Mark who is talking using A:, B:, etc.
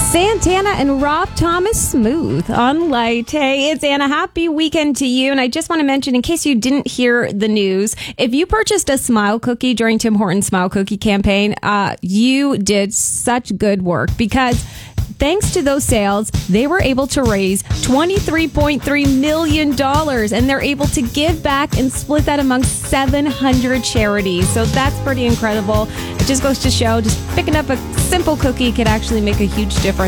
A: Santana and Rob Thomas Smooth on Light. Hey, it's Anna. Happy weekend to you. And I just want to mention, in case you didn't hear the news, if you purchased a Smile Cookie during Tim Hortons Smile Cookie campaign, you did such good work, because thanks to those sales, they were able to raise $23.3 million, and they're able to give back and split that among 700 charities. So that's pretty incredible. It just goes to show, just picking up a simple cookie could actually make a huge difference.